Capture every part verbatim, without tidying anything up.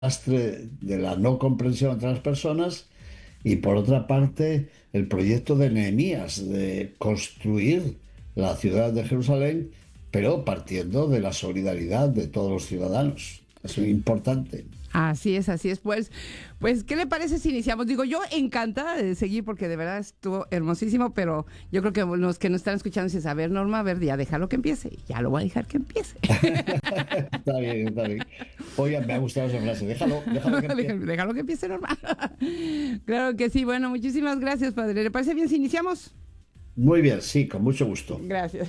desastre de la no comprensión entre las personas y por otra parte el proyecto de Nehemías de construir la ciudad de Jerusalén, pero partiendo de la solidaridad de todos los ciudadanos. Eso es importante. Así es, así es. Pues, pues, ¿qué le parece si iniciamos? Digo, yo encantada de seguir porque de verdad estuvo hermosísimo, pero yo creo que los que nos están escuchando dicen, a ver, Norma, a ver, ya déjalo que empiece. Y ya lo voy a dejar que empiece. Está bien, está bien. Oiga, me ha gustado esa frase. Déjalo, déjalo que empiece. Déjalo que empiece, Norma. Claro que sí. Bueno, muchísimas gracias, padre. ¿Le parece bien si iniciamos? Muy bien, sí, con mucho gusto. Gracias.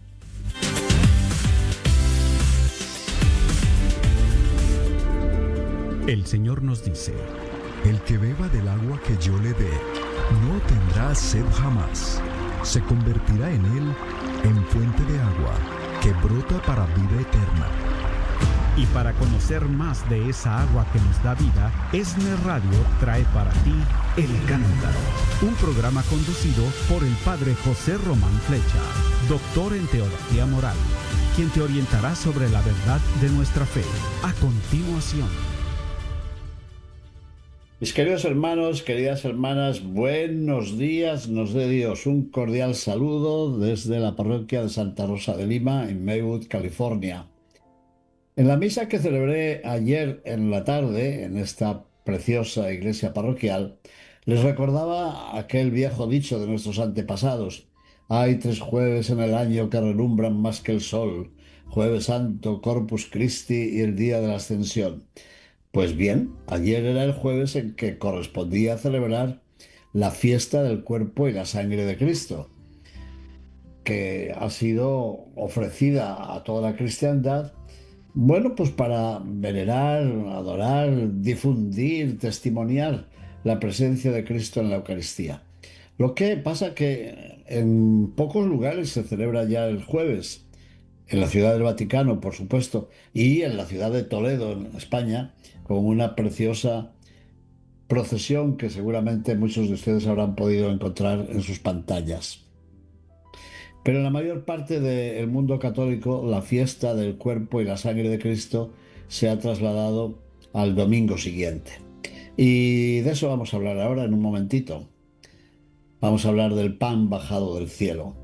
El Señor nos dice: El que beba del agua que yo le dé, no tendrá sed jamás. Se convertirá en él en fuente de agua que brota para vida eterna. y para conocer más de esa agua que nos da vida, ESNE Radio trae para ti El Cántaro, un programa conducido por el Padre José Román Flecha, doctor en Teología Moral, quien te orientará sobre la verdad de nuestra fe. A continuación. Mis queridos hermanos, queridas hermanas, buenos días, nos dé Dios un cordial saludo desde la parroquia de Santa Rosa de Lima, en Maywood, California. En la misa que celebré ayer en la tarde, en esta preciosa iglesia parroquial, les recordaba aquel viejo dicho de nuestros antepasados: hay tres jueves en el año que relumbran más que el sol: Jueves Santo, Corpus Christi y el día de la Ascensión. Pues bien, ayer era el jueves en que correspondía celebrar la fiesta del cuerpo y la sangre de Cristo, que ha sido ofrecida a toda la cristiandad, bueno, pues para venerar, adorar, difundir, testimoniar la presencia de Cristo en la Eucaristía. Lo que pasa que en pocos lugares se celebra ya el jueves. En la ciudad del Vaticano, por supuesto, y en la ciudad de Toledo, en España, con una preciosa procesión que seguramente muchos de ustedes habrán podido encontrar en sus pantallas. Pero en la mayor parte del mundo católico, la fiesta del cuerpo y la sangre de Cristo se ha trasladado al domingo siguiente. Y de eso vamos a hablar ahora en un momentito. Vamos a hablar del pan bajado del cielo.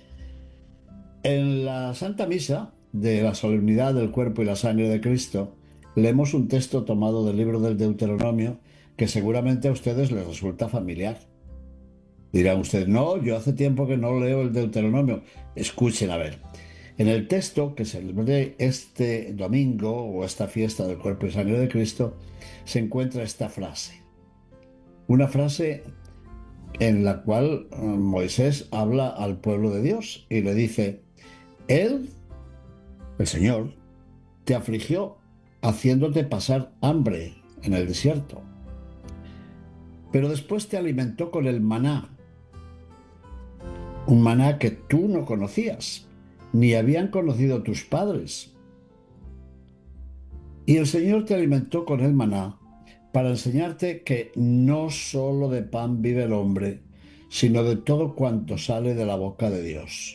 En la Santa Misa de la solemnidad del cuerpo y la sangre de Cristo, leemos un texto tomado del libro del Deuteronomio que seguramente a ustedes les resulta familiar. Dirán ustedes, no, yo hace tiempo que no leo el Deuteronomio. Escuchen a ver. En el texto que celebré este domingo, o esta fiesta del cuerpo y sangre de Cristo, se encuentra esta frase. Una frase en la cual Moisés habla al pueblo de Dios y le dice: Él, el Señor, te afligió haciéndote pasar hambre en el desierto, pero después te alimentó con el maná, un maná que tú no conocías, ni habían conocido tus padres. Y el Señor te alimentó con el maná para enseñarte que no solo de pan vive el hombre, sino de todo cuanto sale de la boca de Dios.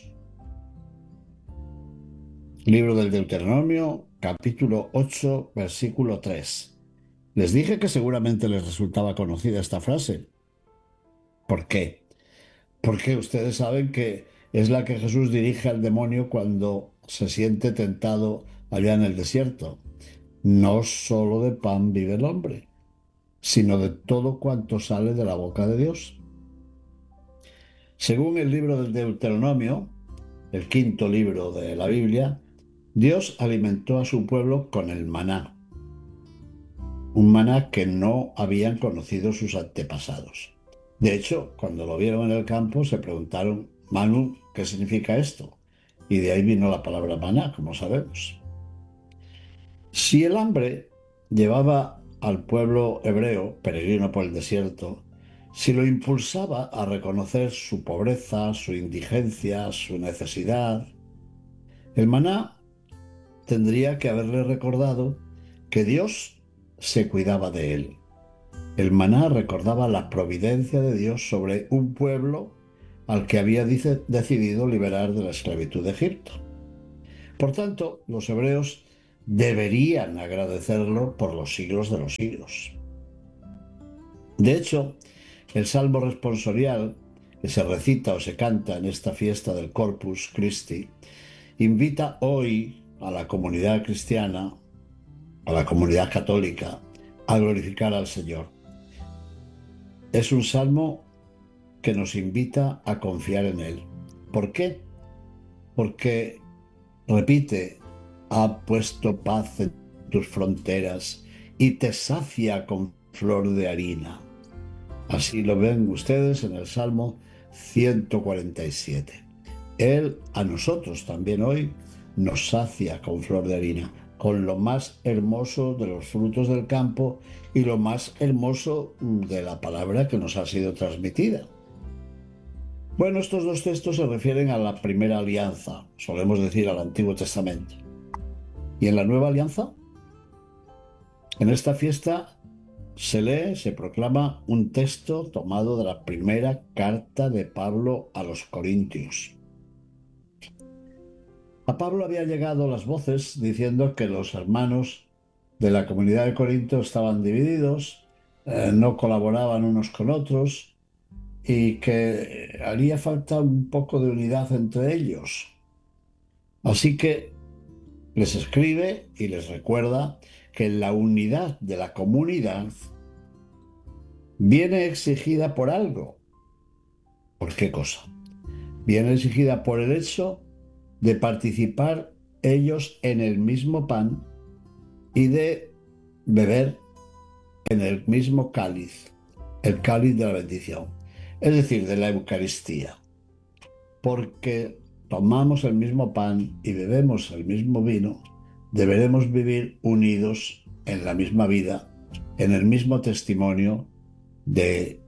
Libro del Deuteronomio, capítulo ocho, versículo tres. Les dije que seguramente les resultaba conocida esta frase. ¿Por qué? Porque ustedes saben que es la que Jesús dirige al demonio cuando se siente tentado allá en el desierto. No solo de pan vive el hombre, sino de todo cuanto sale de la boca de Dios. Según el libro del Deuteronomio, el quinto libro de la Biblia, Dios alimentó a su pueblo con el maná, un maná que no habían conocido sus antepasados. De hecho, cuando lo vieron en el campo se preguntaron: Manu, ¿qué significa esto? Y de ahí vino la palabra maná, como sabemos. Si el hambre llevaba al pueblo hebreo, peregrino por el desierto, si lo impulsaba a reconocer su pobreza, su indigencia, su necesidad, el maná tendría que haberle recordado que Dios se cuidaba de él. El maná recordaba la providencia de Dios sobre un pueblo al que había dice, decidido liberar de la esclavitud de Egipto. Por tanto, los hebreos deberían agradecerlo por los siglos de los siglos. De hecho, el Salmo responsorial que se recita o se canta en esta fiesta del Corpus Christi invita hoy a la comunidad cristiana, a la comunidad católica, a glorificar al Señor. Es un salmo que nos invita a confiar en Él. ¿Por qué? Porque, repite, ha puesto paz en tus fronteras y te sacia con flor de harina. Así lo ven ustedes en el Salmo ciento cuarenta y siete. Él a nosotros también hoy nos sacia con flor de harina, con lo más hermoso de los frutos del campo y lo más hermoso de la palabra que nos ha sido transmitida. Bueno, estos dos textos se refieren a la primera alianza, solemos decir al Antiguo Testamento. ¿Y en la nueva alianza? En esta fiesta se lee, se proclama un texto tomado de la primera carta de Pablo a los Corintios. A Pablo había llegado las voces diciendo que los hermanos de la comunidad de Corinto estaban divididos, eh, no colaboraban unos con otros y que haría falta un poco de unidad entre ellos. Así que les escribe y les recuerda que la unidad de la comunidad viene exigida por algo. ¿Por qué cosa? Viene exigida por el hecho de participar ellos en el mismo pan y de beber en el mismo cáliz, el cáliz de la bendición, es decir, de la Eucaristía. Porque tomamos el mismo pan y bebemos el mismo vino, deberemos vivir unidos en la misma vida, en el mismo testimonio de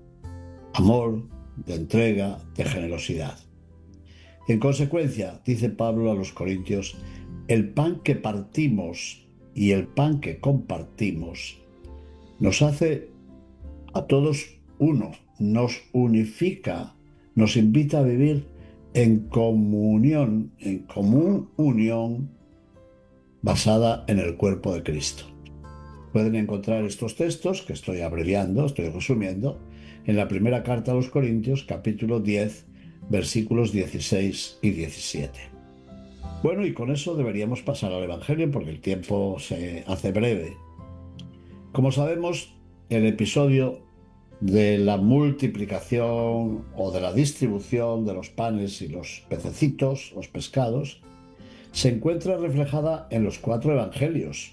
amor, de entrega, de generosidad. En consecuencia, dice Pablo a los Corintios, el pan que partimos y el pan que compartimos nos hace a todos uno, nos unifica, nos invita a vivir en comunión, en común unión basada en el cuerpo de Cristo. Pueden encontrar estos textos, que estoy abreviando, estoy resumiendo, en la primera carta a los Corintios, capítulo diez, versículos dieciséis y diecisiete. Bueno, y con eso deberíamos pasar al Evangelio porque el tiempo se hace breve. Como sabemos, el episodio de la multiplicación o de la distribución de los panes y los pececitos, los pescados, se encuentra reflejada en los cuatro evangelios,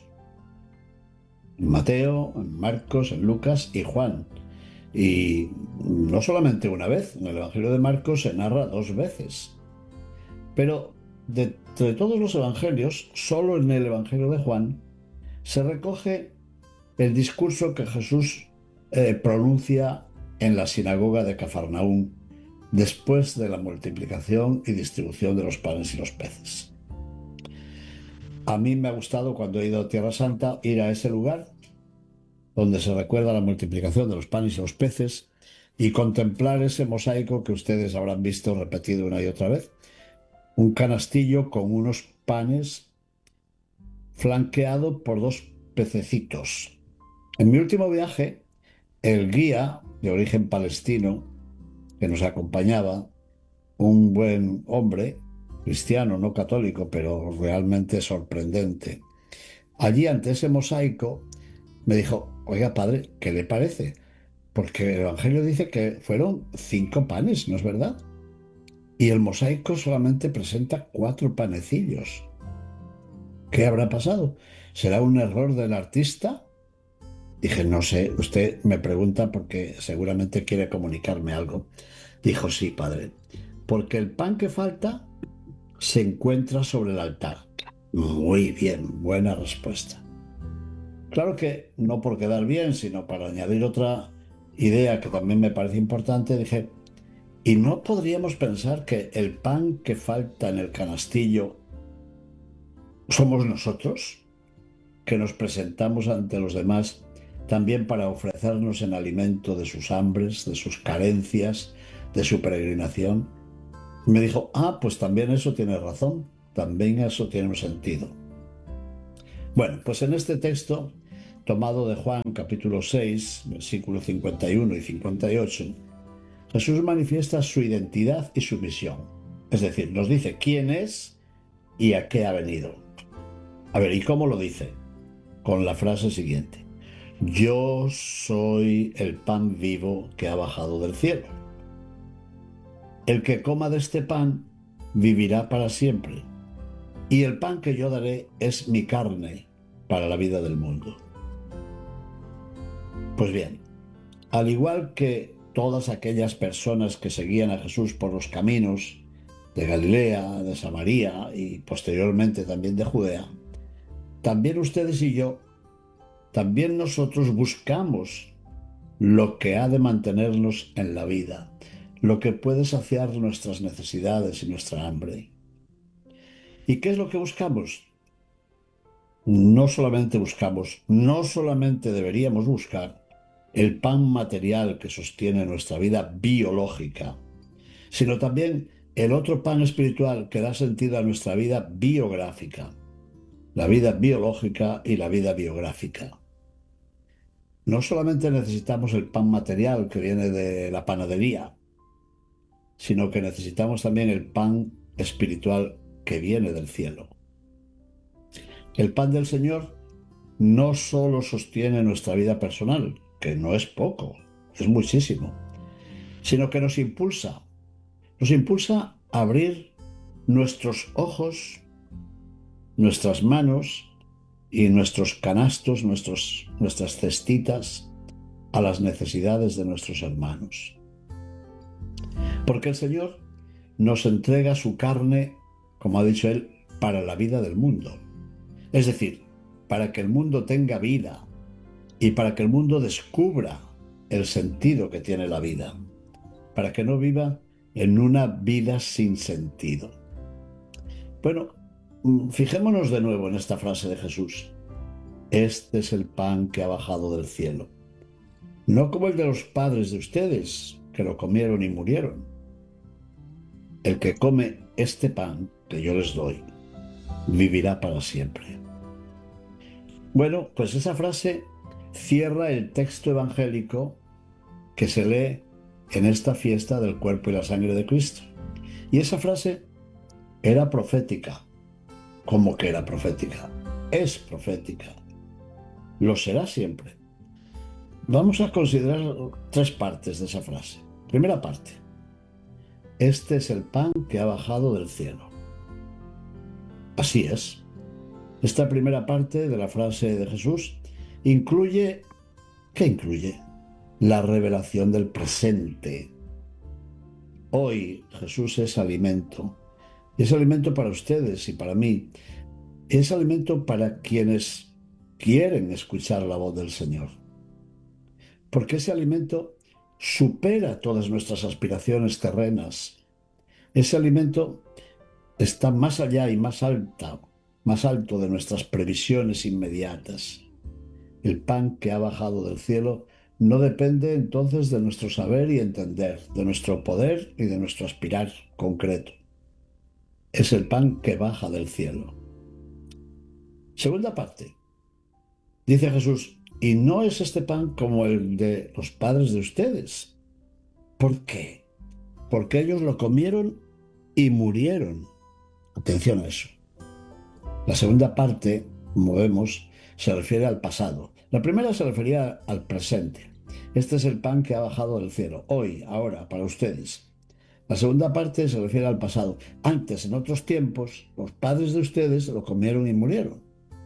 en Mateo, en Marcos, en Lucas y Juan. Y no solamente una vez, en el Evangelio de Marcos se narra dos veces. Pero de, de todos los evangelios, solo en el Evangelio de Juan se recoge el discurso que Jesús eh, pronuncia en la sinagoga de Cafarnaún después de la multiplicación y distribución de los panes y los peces. A mí me ha gustado, cuando he ido a Tierra Santa, ir a ese lugar donde se recuerda la multiplicación de los panes y los peces y contemplar ese mosaico que ustedes habrán visto repetido una y otra vez. Un canastillo con unos panes flanqueado por dos pececitos. En mi último viaje, el guía de origen palestino que nos acompañaba, un buen hombre, cristiano, no católico, pero realmente sorprendente, allí ante ese mosaico me dijo: oiga, padre, ¿qué le parece? Porque el Evangelio dice que fueron cinco panes, ¿no es verdad? Y el mosaico solamente presenta cuatro panecillos. ¿Qué habrá pasado? ¿Será un error del artista? Dije: no sé, usted me pregunta porque seguramente quiere comunicarme algo. Dijo: sí, padre, porque el pan que falta se encuentra sobre el altar. Muy bien, buena respuesta. Claro que no por quedar bien, sino para añadir otra idea que también me parece importante, dije: ¿y no podríamos pensar que el pan que falta en el canastillo somos nosotros, que nos presentamos ante los demás también para ofrecernos en alimento de sus hambres, de sus carencias, de su peregrinación? Y me dijo: ah, pues también eso tiene razón, también eso tiene un sentido. Bueno, pues en este texto, tomado de Juan capítulo seis, versículos cincuenta y uno y cincuenta y ocho, Jesús manifiesta su identidad y su misión. Es decir, nos dice quién es y a qué ha venido. A ver, ¿y cómo lo dice? Con la frase siguiente: yo soy el pan vivo que ha bajado del cielo. El que coma de este pan vivirá para siempre, y el pan que yo daré es mi carne para la vida del mundo. Pues bien, al igual que todas aquellas personas que seguían a Jesús por los caminos de Galilea, de Samaria y posteriormente también de Judea, también ustedes y yo, también nosotros buscamos lo que ha de mantenernos en la vida, lo que puede saciar nuestras necesidades y nuestra hambre. ¿Y qué es lo que buscamos? No solamente buscamos, no solamente deberíamos buscar el pan material que sostiene nuestra vida biológica, sino también el otro pan espiritual que da sentido a nuestra vida biográfica, la vida biológica y la vida biográfica. No solamente necesitamos el pan material que viene de la panadería, sino que necesitamos también el pan espiritual que viene del cielo. El pan del Señor no solo sostiene nuestra vida personal, que no es poco, es muchísimo, sino que nos impulsa, nos impulsa a abrir nuestros ojos, nuestras manos y nuestros canastos, nuestros, nuestras cestitas a las necesidades de nuestros hermanos. Porque el Señor nos entrega su carne, como ha dicho Él, para la vida del mundo. Es decir, para que el mundo tenga vida y para que el mundo descubra el sentido que tiene la vida, para que no viva en una vida sin sentido. Bueno, fijémonos de nuevo en esta frase de Jesús. Este es el pan que ha bajado del cielo. No como el de los padres de ustedes, que lo comieron y murieron. El que come este pan que yo les doy, vivirá para siempre. Bueno, pues esa frase cierra el texto evangélico que se lee en esta fiesta del cuerpo y la sangre de Cristo. Y esa frase era profética. ¿Cómo que era profética? Es profética. Lo será siempre. Vamos a considerar tres partes de esa frase. Primera parte. Este es el pan que ha bajado del cielo. Así es. Esta primera parte de la frase de Jesús incluye, ¿qué incluye? La revelación del presente. Hoy Jesús es alimento. Es alimento para ustedes y para mí. Es alimento para quienes quieren escuchar la voz del Señor. Porque ese alimento supera todas nuestras aspiraciones terrenas. Ese alimento está más allá y más alta, más alto de nuestras previsiones inmediatas. El pan que ha bajado del cielo no depende entonces de nuestro saber y entender, de nuestro poder y de nuestro aspirar concreto. Es el pan que baja del cielo. Segunda parte. Dice Jesús, y no es este pan como el de los padres de ustedes. ¿Por qué? Porque ellos lo comieron y murieron. Atención a eso. La segunda parte, como vemos, se refiere al pasado. La primera se refería al presente. Este es el pan que ha bajado del cielo, hoy, ahora, para ustedes. La segunda parte se refiere al pasado. Antes, en otros tiempos, los padres de ustedes lo comieron y murieron.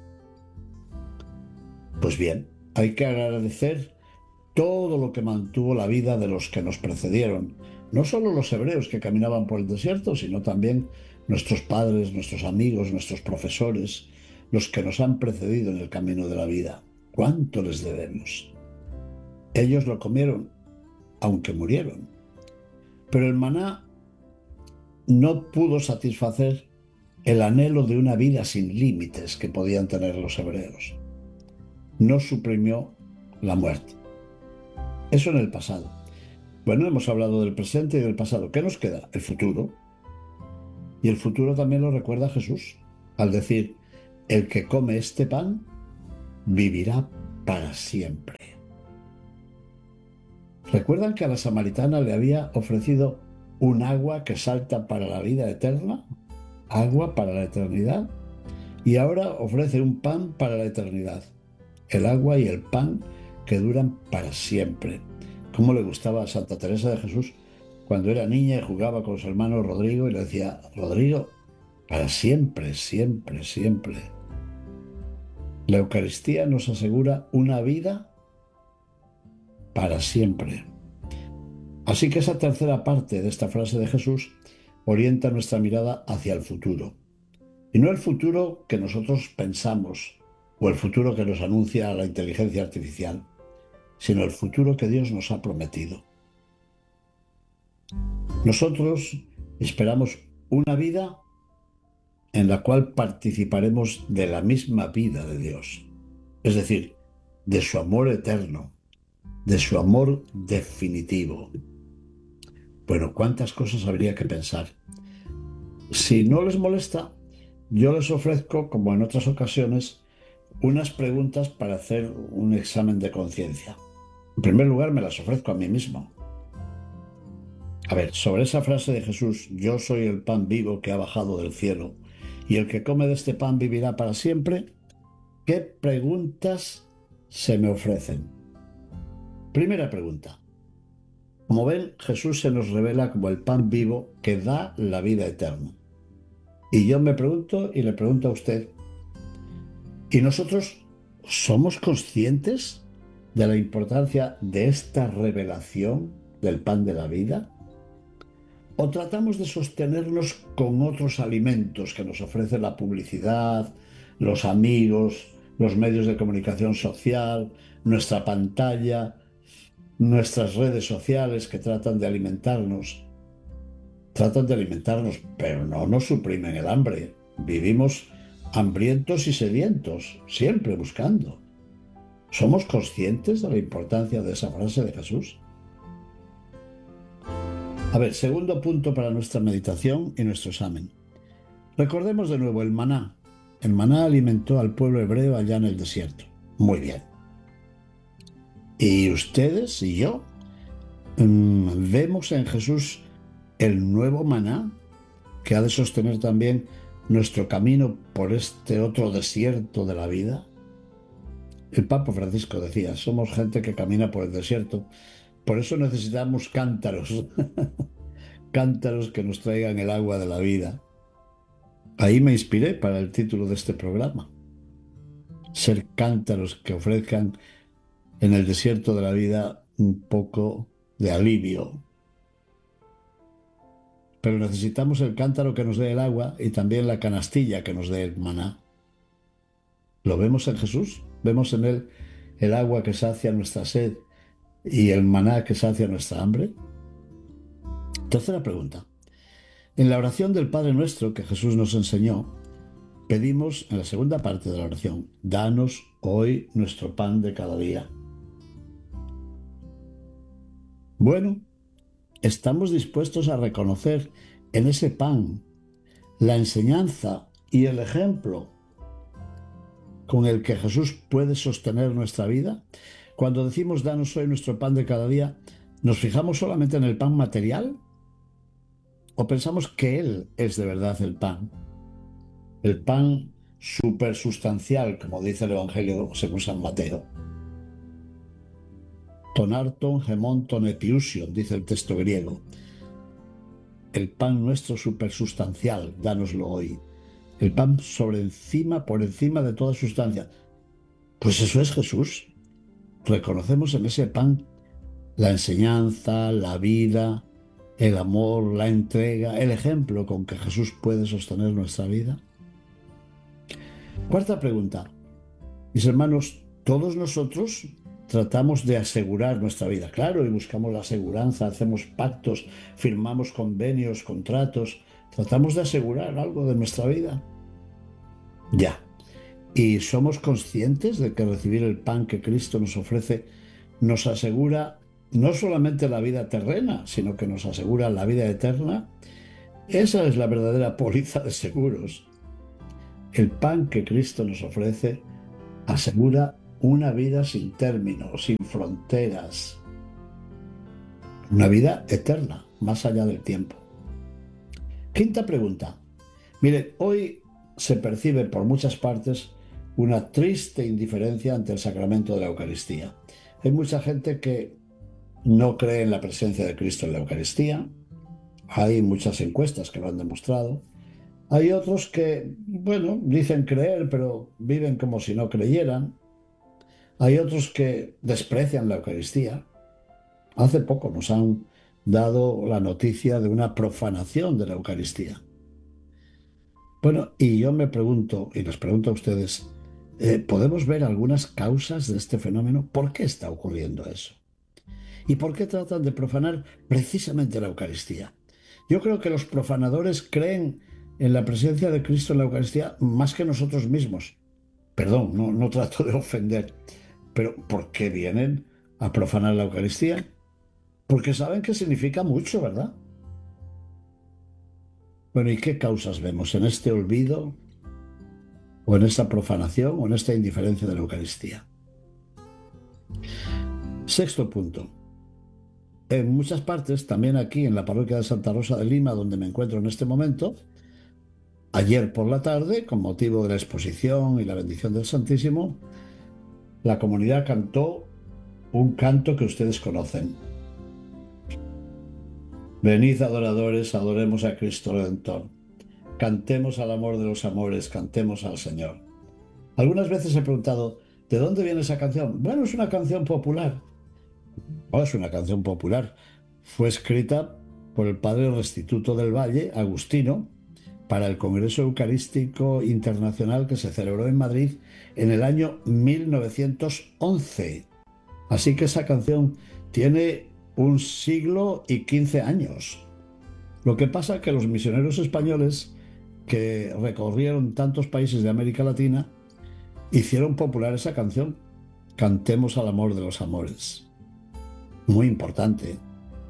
Pues bien, hay que agradecer todo lo que mantuvo la vida de los que nos precedieron. No solo los hebreos que caminaban por el desierto, sino también nuestros padres, nuestros amigos, nuestros profesores, los que nos han precedido en el camino de la vida. ¿Cuánto les debemos? Ellos lo comieron, aunque murieron. Pero el maná no pudo satisfacer el anhelo de una vida sin límites que podían tener los hebreos. No suprimió la muerte. Eso en el pasado. Bueno, hemos hablado del presente y del pasado. ¿Qué nos queda? El futuro. Y el futuro también lo recuerda Jesús, al decir, el que come este pan vivirá para siempre. ¿Recuerdan que a la samaritana le había ofrecido un agua que salta para la vida eterna? Agua para la eternidad. Y ahora ofrece un pan para la eternidad. El agua y el pan que duran para siempre. ¿Cómo le gustaba a Santa Teresa de Jesús cuando era niña y jugaba con su hermano Rodrigo y le decía: Rodrigo, para siempre, siempre, siempre? La Eucaristía nos asegura una vida para siempre. Así que esa tercera parte de esta frase de Jesús orienta nuestra mirada hacia el futuro. Y no el futuro que nosotros pensamos o el futuro que nos anuncia la inteligencia artificial, sino el futuro que Dios nos ha prometido. Nosotros esperamos una vida en la cual participaremos de la misma vida de Dios, es decir, de su amor eterno, de su amor definitivo. Bueno, ¿cuántas cosas habría que pensar? Si no les molesta, yo les ofrezco, como en otras ocasiones, unas preguntas para hacer un examen de conciencia. En primer lugar, me las ofrezco a mí mismo. A ver, sobre esa frase de Jesús, yo soy el pan vivo que ha bajado del cielo, y el que come de este pan vivirá para siempre, ¿qué preguntas se me ofrecen? Primera pregunta. Como ven, Jesús se nos revela como el pan vivo que da la vida eterna. Y yo me pregunto y le pregunto a usted, ¿y nosotros somos conscientes de la importancia de esta revelación del pan de la vida? ¿O tratamos de sostenernos con otros alimentos que nos ofrece la publicidad, los amigos, los medios de comunicación social, nuestra pantalla, nuestras redes sociales que tratan de alimentarnos? Tratan de alimentarnos, pero no nos suprimen el hambre. Vivimos hambrientos y sedientos, siempre buscando. ¿Somos conscientes de la importancia de esa frase de Jesús? A ver, segundo punto para nuestra meditación y nuestro examen. Recordemos de nuevo el maná. El maná alimentó al pueblo hebreo allá en el desierto. Muy bien. ¿Y ustedes y yo mmm, vemos en Jesús el nuevo maná que ha de sostener también nuestro camino por este otro desierto de la vida? El Papa Francisco decía, somos gente que camina por el desierto, por eso necesitamos cántaros, cántaros que nos traigan el agua de la vida. Ahí me inspiré para el título de este programa, ser cántaros que ofrezcan en el desierto de la vida un poco de alivio. Pero necesitamos el cántaro que nos dé el agua y también la canastilla que nos dé el maná. ¿Lo vemos en Jesús? ¿Vemos en Él el agua que sacia nuestra sed y el maná que sacia nuestra hambre? Tercera pregunta. En la oración del Padre Nuestro que Jesús nos enseñó, pedimos en la segunda parte de la oración, danos hoy nuestro pan de cada día. Bueno, estamos dispuestos a reconocer en ese pan la enseñanza y el ejemplo con el que Jesús puede sostener nuestra vida. Cuando decimos danos hoy nuestro pan de cada día, ¿nos fijamos solamente en el pan material? ¿O pensamos que Él es de verdad el pan? El pan supersustancial, como dice el Evangelio según San Mateo. Tonarton gemonton etiusion, dice el texto griego. El pan nuestro supersustancial, dánoslo hoy. El pan sobre encima, por encima de toda sustancia. Pues eso es Jesús. Reconocemos en ese pan la enseñanza, la vida, el amor, la entrega, el ejemplo con que Jesús puede sostener nuestra vida. Cuarta pregunta. Mis hermanos, todos nosotros tratamos de asegurar nuestra vida, claro, y buscamos la aseguranza, hacemos pactos, firmamos convenios, contratos, tratamos de asegurar algo de nuestra vida. Ya. ¿Y somos conscientes de que recibir el pan que Cristo nos ofrece nos asegura no solamente la vida terrena, sino que nos asegura la vida eterna? Esa es la verdadera póliza de seguros. El pan que Cristo nos ofrece asegura una vida sin término, sin fronteras, una vida eterna, más allá del tiempo. Quinta pregunta. Miren, hoy se percibe por muchas partes una triste indiferencia ante el sacramento de la Eucaristía. Hay mucha gente que no cree en la presencia de Cristo en la Eucaristía. Hay muchas encuestas que lo han demostrado. Hay otros que, bueno, dicen creer, pero viven como si no creyeran. Hay otros que desprecian la Eucaristía. Hace poco nos han dado la noticia de una profanación de la Eucaristía. Bueno, y yo me pregunto, y les pregunto a ustedes, eh, ¿podemos ver algunas causas de este fenómeno? ¿Por qué está ocurriendo eso? ¿Y por qué tratan de profanar precisamente la Eucaristía? Yo creo que los profanadores creen en la presencia de Cristo en la Eucaristía más que nosotros mismos. Perdón, no, no trato de ofender, pero ¿por qué vienen a profanar la Eucaristía? Porque saben que significa mucho, ¿verdad? Bueno, ¿y qué causas vemos en este olvido, o en esta profanación, o en esta indiferencia de la Eucaristía? Sexto punto. En muchas partes, también aquí en la parroquia de Santa Rosa de Lima, donde me encuentro en este momento, ayer por la tarde, con motivo de la exposición y la bendición del Santísimo, la comunidad cantó un canto que ustedes conocen. Venid adoradores, adoremos a Cristo Redentor. Cantemos al amor de los amores, cantemos al Señor. Algunas veces he preguntado, ¿de dónde viene esa canción? Bueno, es una canción popular. Oh, es una canción popular. Fue escrita por el padre Restituto del Valle, Agustino, para el Congreso Eucarístico Internacional que se celebró en Madrid en el año mil novecientos once. Así que esa canción tiene un siglo y quince años. Lo que pasa es que los misioneros españoles que recorrieron tantos países de América Latina hicieron popular esa canción. Cantemos al amor de los amores. Muy importante.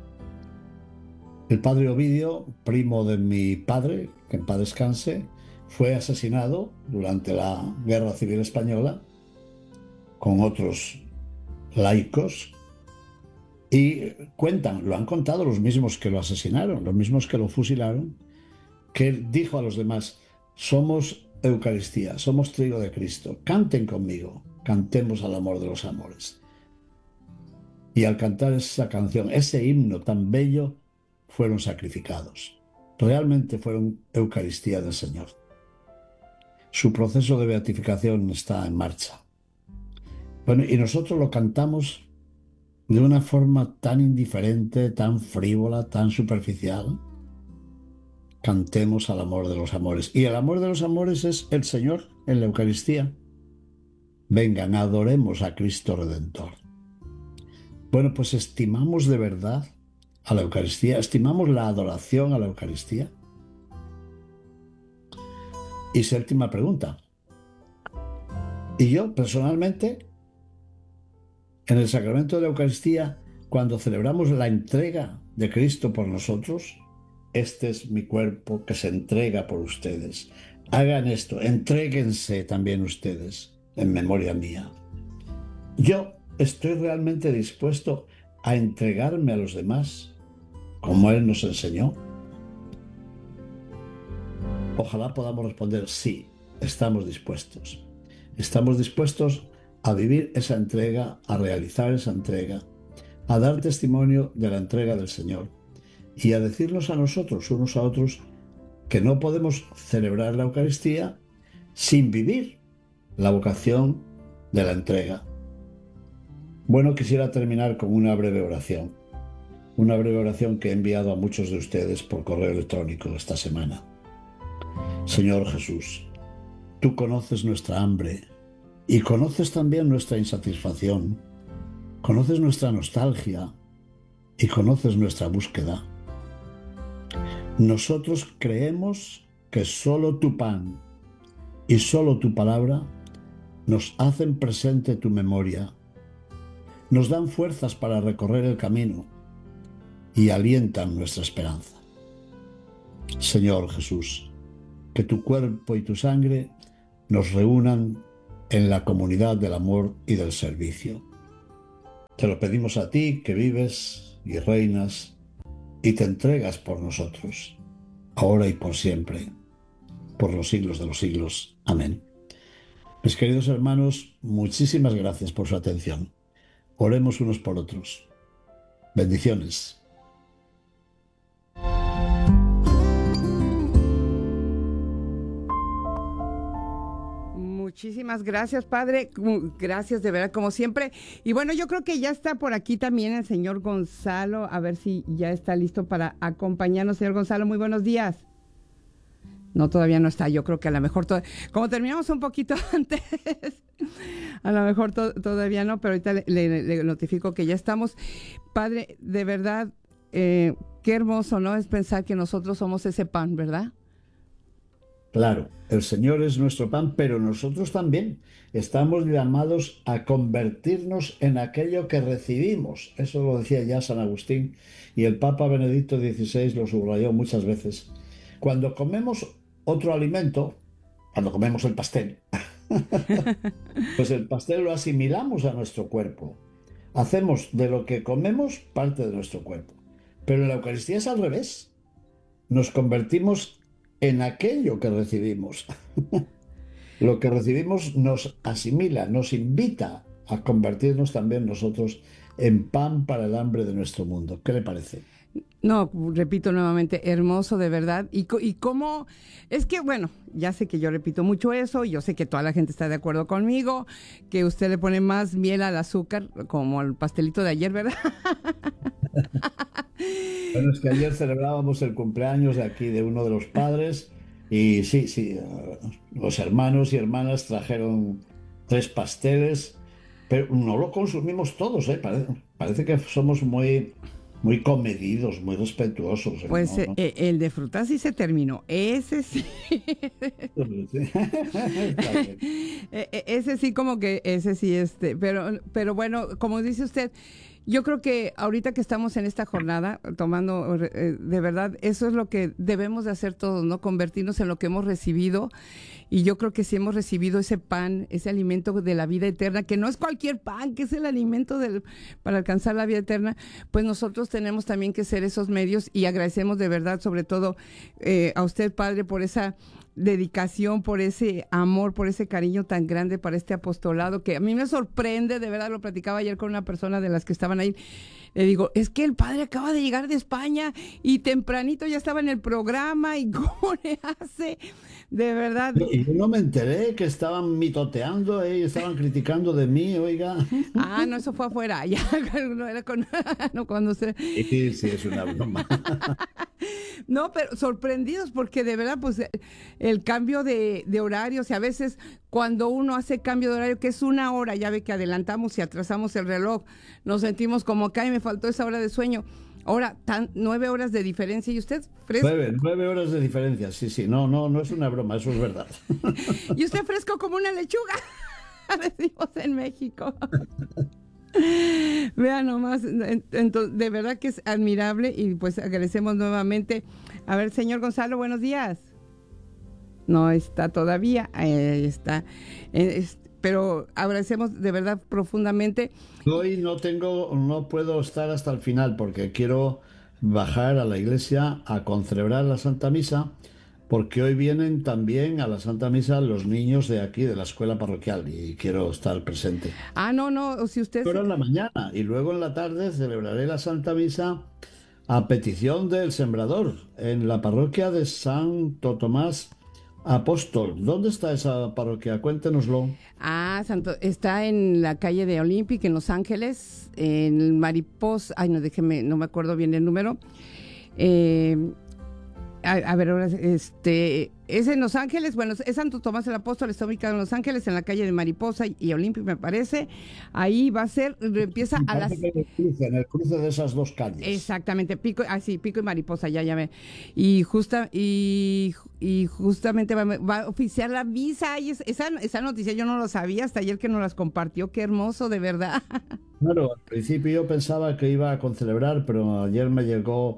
El padre Ovidio, primo de mi padre, que en paz descanse, fue asesinado durante la Guerra Civil Española con otros laicos, y cuentan, lo han contado los mismos que lo asesinaron, los mismos que lo fusilaron, que él dijo a los demás, somos Eucaristía, somos trigo de Cristo, canten conmigo, cantemos al amor de los amores. Y al cantar esa canción, ese himno tan bello, fueron sacrificados. Realmente fueron Eucaristía del Señor. Su proceso de beatificación está en marcha. Bueno, y nosotros lo cantamos de una forma tan indiferente, tan frívola, tan superficial. Cantemos al amor de los amores. Y el amor de los amores es el Señor en la Eucaristía. Vengan, adoremos a Cristo Redentor. Bueno, pues estimamos de verdad a la Eucaristía, estimamos la adoración a la Eucaristía. Y séptima pregunta. Y yo, personalmente, en el sacramento de la Eucaristía, cuando celebramos la entrega de Cristo por nosotros, este es mi cuerpo que se entrega por ustedes. Hagan esto, entréguense también ustedes en memoria mía. Yo estoy realmente dispuesto a entregarme a los demás como Él nos enseñó. Ojalá podamos responder sí, estamos dispuestos. Estamos dispuestos a vivir esa entrega, a realizar esa entrega, a dar testimonio de la entrega del Señor y a decirnos a nosotros, unos a otros, que no podemos celebrar la Eucaristía sin vivir la vocación de la entrega. Bueno, quisiera terminar con una breve oración, una breve oración que he enviado a muchos de ustedes por correo electrónico esta semana. Señor Jesús, tú conoces nuestra hambre y conoces también nuestra insatisfacción, conoces nuestra nostalgia y conoces nuestra búsqueda. Nosotros creemos que solo tu pan y solo tu palabra nos hacen presente tu memoria, nos dan fuerzas para recorrer el camino y alientan nuestra esperanza. Señor Jesús, que tu cuerpo y tu sangre nos reúnan en la comunidad del amor y del servicio. Te lo pedimos a ti, que vives y reinas y te entregas por nosotros, ahora y por siempre, por los siglos de los siglos. Amén. Mis queridos hermanos, muchísimas gracias por su atención. Oremos unos por otros. Bendiciones. Muchísimas gracias, padre. Gracias de verdad, como siempre. Y bueno, yo creo que ya está por aquí también el señor Gonzalo. A ver si ya está listo para acompañarnos. Señor Gonzalo, muy buenos días. No, todavía no está. Yo creo que a lo mejor, to- como terminamos un poquito antes, a lo mejor to- todavía no, pero ahorita le, le- le notifico que ya estamos. Padre, de verdad, eh, qué hermoso, ¿no? Es pensar que nosotros somos ese pan, ¿verdad? Claro, el Señor es nuestro pan, pero nosotros también estamos llamados a convertirnos en aquello que recibimos. Eso lo decía ya San Agustín y el Papa Benedicto dieciséis lo subrayó muchas veces. Cuando comemos otro alimento, cuando comemos el pastel, pues el pastel lo asimilamos a nuestro cuerpo. Hacemos de lo que comemos parte de nuestro cuerpo. Pero en la Eucaristía es al revés. Nos convertimos en aquello que recibimos. Lo que recibimos nos asimila, nos invita a convertirnos también nosotros en pan para el hambre de nuestro mundo. ¿Qué le parece? No, repito nuevamente, hermoso de verdad. Y, co- y cómo, es que bueno, ya sé que yo repito mucho eso, yo sé que toda la gente está de acuerdo conmigo, que usted le pone más miel al azúcar, como el pastelito de ayer, ¿verdad? Bueno, es que ayer celebrábamos el cumpleaños de aquí de uno de los padres y sí, sí, eh, los hermanos y hermanas trajeron tres pasteles, pero no lo consumimos todos, ¿eh? Parece, parece que somos muy, muy comedidos, muy respetuosos, ¿eh? Pues No, eh, no. eh, el de frutas sí se terminó, ese sí. Está bien. E- e- Ese sí, como que ese sí, este, pero, pero bueno, como dice usted, yo creo que ahorita que estamos en esta jornada, tomando, eh, de verdad, eso es lo que debemos de hacer todos, ¿no? Convertirnos en lo que hemos recibido. Y yo creo que si hemos recibido ese pan, ese alimento de la vida eterna, que no es cualquier pan, que es el alimento del, para alcanzar la vida eterna, pues nosotros tenemos también que ser esos medios y agradecemos de verdad, sobre todo eh, a usted, Padre, por esa dedicación, por ese amor, por ese cariño tan grande para este apostolado, que a mí me sorprende, de verdad, lo platicaba ayer con una persona de las que estaban ahí. Le digo, es que el padre acaba de llegar de España y tempranito ya estaba en el programa y cómo le hace, de verdad. Y yo no me enteré que estaban mitoteando, ¿eh? Estaban criticando de mí, oiga. Ah, no, eso fue afuera, ya, no era con, no, cuando se... Sí, sí, es una broma. No, pero sorprendidos porque de verdad, pues el cambio de, de horarios y a veces cuando uno hace cambio de horario, que es una hora, ya ve que adelantamos y atrasamos el reloj, nos sentimos como acá y me faltó esa hora de sueño. Ahora, tan, nueve horas de diferencia y usted fresco. Nueve, nueve horas de diferencia, sí, sí, no, no, no es una broma, eso es verdad. Y usted fresco como una lechuga, decimos en México. Vean nomás, entonces, de verdad que es admirable y pues agradecemos nuevamente. A ver, señor Gonzalo, buenos días. No está todavía, ahí está. Es, pero agradecemos de verdad profundamente. Hoy no tengo, no puedo estar hasta el final porque quiero bajar a la iglesia a concelebrar la Santa Misa, porque hoy vienen también a la Santa Misa los niños de aquí, de la escuela parroquial, y quiero estar presente. Ah, no, no, si usted... Pero en la mañana y luego en la tarde celebraré la Santa Misa a petición del Sembrador en la parroquia de Santo Tomás Apóstol. ¿Dónde está esa parroquia? Cuéntenoslo. Ah, Santo, está en la calle de Olympic, en Los Ángeles, en Mariposa, ay, no, déjeme, no me acuerdo bien el número. Eh, a, a ver, ahora, este, es en Los Ángeles, bueno, es Santo Tomás el Apóstol, está ubicado en Los Ángeles, en la calle de Mariposa y Olympic, me parece. Ahí va a ser, empieza a las... En el cruce, en el cruce de esas dos calles. Exactamente, Pico, ah, sí, Pico y Mariposa, ya, ya ve. Y justa, y, y justamente va, va a oficiar la misa. Y es, esa, esa noticia yo no lo sabía hasta ayer que nos las compartió. Qué hermoso, de verdad. Claro, al principio yo pensaba que iba a concelebrar, pero ayer me llegó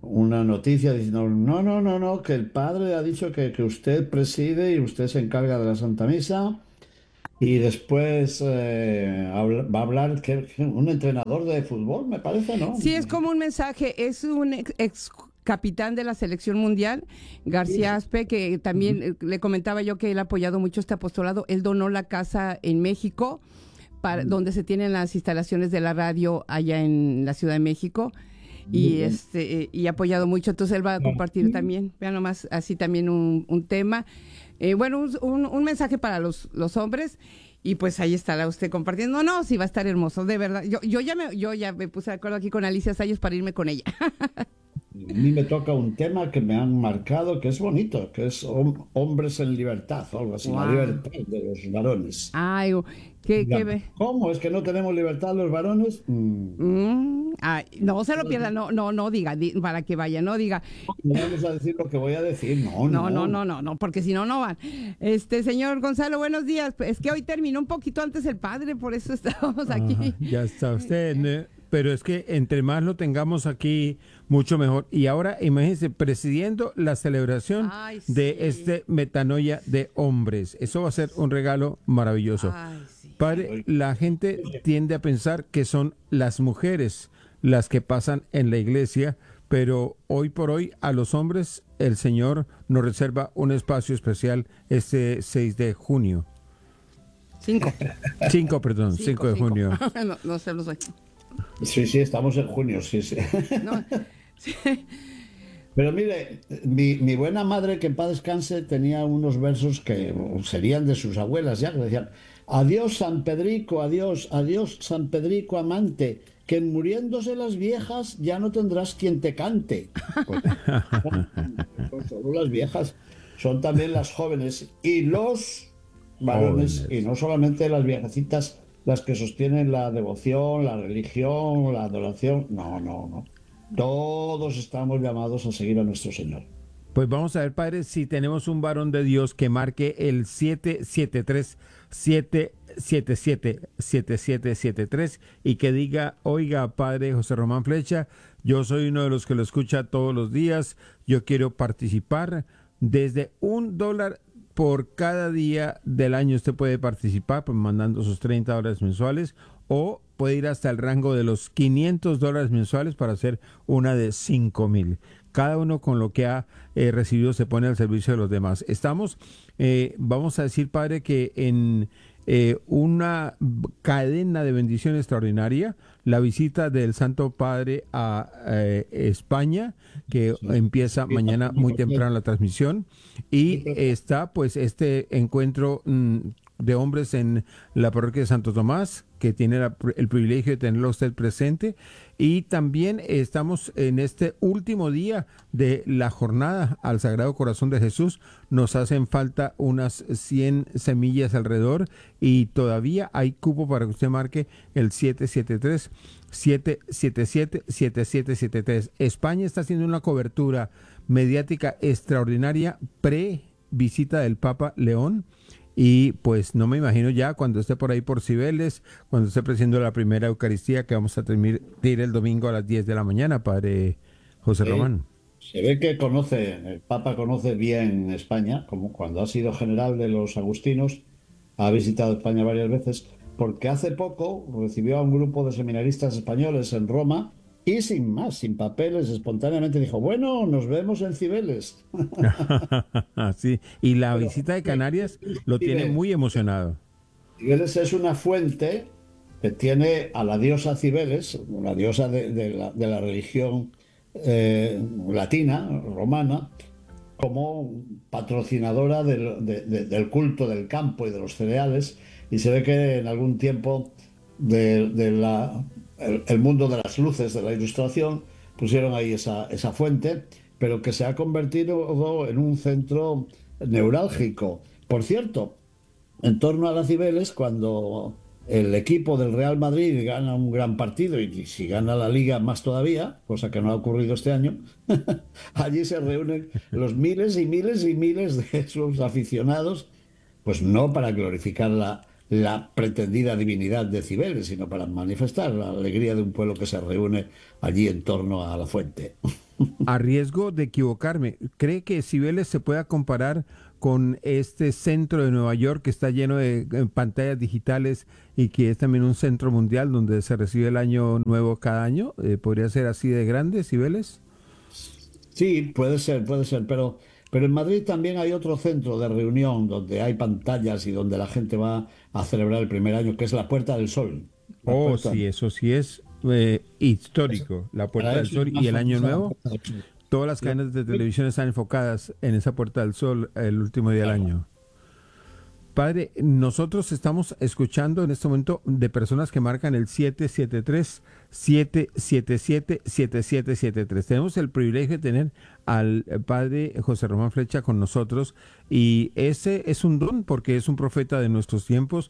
una noticia diciendo, no, no, no, no, que el padre ha dicho que, que usted preside y usted se encarga de la Santa Misa. Y después eh, habla- va a hablar que, que un entrenador de fútbol, me parece, ¿no? Sí, es como un mensaje, es un ex, ex capitán de la selección mundial, García Aspe, que también eh, le comentaba yo que él ha apoyado mucho este apostolado. Él donó la casa en México, para, donde se tienen las instalaciones de la radio allá en la Ciudad de México. Muy Y bien. este y ha apoyado mucho, entonces él va a compartir también, vean nomás, así también un, un tema, eh, bueno, un, un, un mensaje para los, los hombres, y pues ahí estará usted compartiendo. No, no, sí va a estar hermoso, de verdad. Yo, yo ya me, yo ya me puse de acuerdo aquí con Alicia Sayos para irme con ella. A mí me toca un tema que me han marcado, que es bonito, que es hom- hombres en libertad, o algo así, la Wow. libertad de los varones. Ay, qué, qué Digan, ve. ¿cómo? ¿Es que no tenemos libertad los varones? Mm, Mm, ay, no se lo pierda, no, no, no diga, di- para que vaya, no diga. no vamos a decir lo que voy a decir, no, No, no. no, no, no, no, porque si no, no van. Este, señor Gonzalo, buenos días. Es que hoy terminó un poquito antes el padre, por eso estamos aquí. Ajá, ya está usted, ¿no? Pero es que entre más lo tengamos aquí, mucho mejor. Y ahora, imagínense, presidiendo la celebración Ay, de sí. este metanoia de hombres. Eso va a ser un regalo maravilloso. Ay, sí. Padre, la gente tiende a pensar que son las mujeres las que pasan en la iglesia, pero hoy por hoy a los hombres el Señor nos reserva un espacio especial este seis de junio. Cinco. cinco, perdón, cinco de cinco. junio. no, no sé, no sé. Sí, sí, estamos en junio, sí, sí. No, sí. Pero mire, mi, mi buena madre, que en paz descanse, tenía unos versos que serían de sus abuelas ya, que decían, adiós San Pedrico, adiós, adiós San Pedrico amante, que muriéndose las viejas ya no tendrás quien te cante. Pues, no solo las viejas, son también las jóvenes y los varones, Jóvenes. y no solamente las viejecitas las que sostienen la devoción, la religión, la adoración, no, no, no. Todos estamos llamados a seguir a nuestro Señor. Pues vamos a ver, padre, si tenemos un varón de Dios que marque el siete siete tres, siete siete siete, siete siete siete tres y que diga, oiga, padre José Román Flecha, yo soy uno de los que lo escucha todos los días, yo quiero participar. Desde un dólar por cada día del año usted puede participar, pues mandando sus treinta dólares mensuales, o puede ir hasta el rango de los quinientos dólares mensuales para hacer una de cinco mil. Cada uno con lo que ha eh, recibido se pone al servicio de los demás. Estamos, eh, vamos a decir, padre, que en eh, una cadena de bendición extraordinaria, la visita del Santo Padre a eh, España, que Sí. empieza mañana muy temprano la transmisión, y está pues este encuentro mm, de hombres en la parroquia de Santo Tomás, que tiene la- el privilegio de tenerlo usted presente, y también estamos en este último día de la jornada al Sagrado Corazón de Jesús. Nos hacen falta unas cien semillas alrededor y todavía hay cupo para que usted marque el siete siete tres, siete siete siete, siete siete siete tres. España está haciendo una cobertura mediática extraordinaria pre-visita del Papa León. Y pues no me imagino ya cuando esté por ahí por Cibeles, cuando esté presidiendo la primera Eucaristía que vamos a transmitir el domingo a las diez de la mañana, padre José Sí. Román. Se ve que conoce, el Papa conoce bien España, como cuando ha sido general de los agustinos, ha visitado España varias veces, porque hace poco recibió a un grupo de seminaristas españoles en Roma y sin más, sin papeles, espontáneamente dijo, bueno, nos vemos en Cibeles. Sí, y la Pero- visita de Canarias lo tiene muy emocionado. Cibeles es una fuente que tiene a la diosa Cibeles, la diosa de, de la, de la religión eh, latina, romana, como patrocinadora del, de- de- del culto del campo y de los cereales, y se ve que en algún tiempo de, de la, el, el mundo de las luces, de la ilustración, pusieron ahí esa, esa fuente, pero que se ha convertido en un centro neurálgico. Por cierto, en torno a las Cibeles, cuando el equipo del Real Madrid gana un gran partido y si gana la Liga más todavía, cosa que no ha ocurrido este año, allí se reúnen los miles y miles y miles de sus aficionados, pues no para glorificar la, la pretendida divinidad de Cibeles, sino para manifestar la alegría de un pueblo que se reúne allí en torno a la fuente. A riesgo de equivocarme, ¿cree que Cibeles se pueda comparar con este centro de Nueva York que está lleno de eh, pantallas digitales y que es también un centro mundial donde se recibe el año nuevo cada año? Eh, ¿Podría ser así de grande, Cibeles? Sí, puede ser, puede ser, pero, pero en Madrid también hay otro centro de reunión donde hay pantallas y donde la gente va a celebrar el primer año, que es la Puerta del Sol. La Oh, puerta, sí, eso sí es eh, histórico, la Puerta para del eso es Sol y más el Año famosa la Nuevo. Puerta del Sol. Todas las cadenas de televisión están enfocadas en esa Puerta del Sol el último día del Claro. año. Padre, nosotros estamos escuchando en este momento de personas que marcan el siete siete tres, siete siete siete, siete siete siete tres. Tenemos el privilegio de tener al Padre José Román Flecha con nosotros y ese es un don porque es un profeta de nuestros tiempos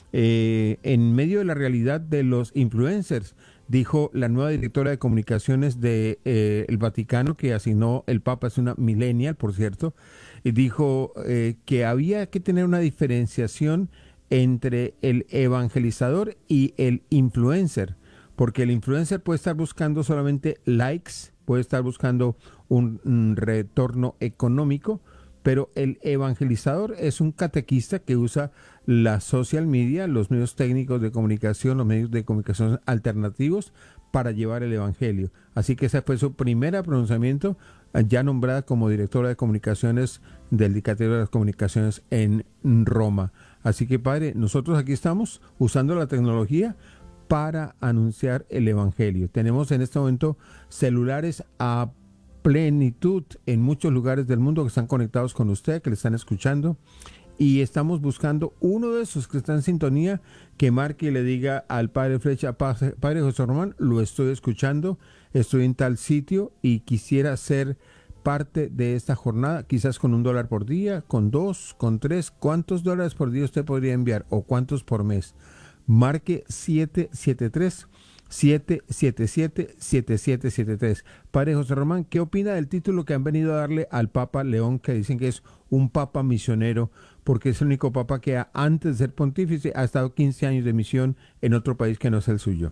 eh, en medio de la realidad de los influencers. Dijo la nueva directora de comunicaciones del de, eh, Vaticano, que asignó el Papa, es una millennial, por cierto, y dijo eh, que había que tener una diferenciación entre el evangelizador y el influencer, porque el influencer puede estar buscando solamente likes, puede estar buscando un, un retorno económico, pero el evangelizador es un catequista que usa la social media, los medios técnicos de comunicación, los medios de comunicación alternativos para llevar el evangelio. Así que ese fue su primer pronunciamiento, ya nombrada como directora de comunicaciones del Dicastero de las Comunicaciones en Roma. Así que, Padre, nosotros aquí estamos usando la tecnología para anunciar el evangelio. Tenemos en este momento celulares a plenitud en muchos lugares del mundo que están conectados con usted, que le están escuchando, y estamos buscando uno de esos que está en sintonía, que marque y le diga al Padre Flecha: Padre José Román, lo estoy escuchando, estoy en tal sitio y quisiera ser parte de esta jornada, quizás con un dólar por día, con dos, con tres. ¿Cuántos dólares por día usted podría enviar o cuántos por mes? Marque siete siete tres, siete siete siete, siete siete siete tres. Padre José Román, ¿qué opina del título que han venido a darle al Papa León, que dicen que es un Papa misionero, porque es el único Papa que antes de ser pontífice ha estado quince años de misión en otro país que no es el suyo?